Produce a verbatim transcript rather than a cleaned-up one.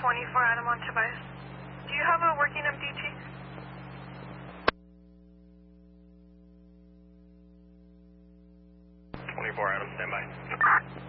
twenty-four Adam on Tobias. Do you have a working M D T? twenty-four Adam, stand by.